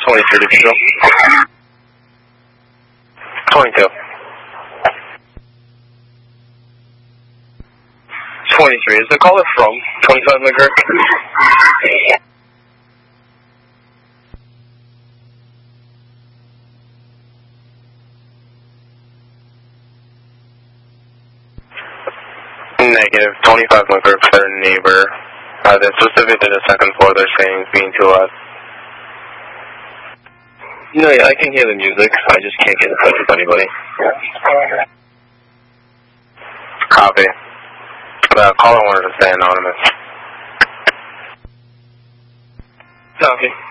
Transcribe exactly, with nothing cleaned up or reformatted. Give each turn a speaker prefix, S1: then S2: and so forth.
S1: twenty-three, did you go? twenty-two. twenty-three, is the caller from twenty-five McGurk? Negative, twenty-five McGurk, their neighbor. Uh, they're specific to the second floor, they're saying it's being too loud. No, yeah, I can hear the music, I just can't get in touch with anybody. Copy. The caller wanted to stay anonymous. Copy.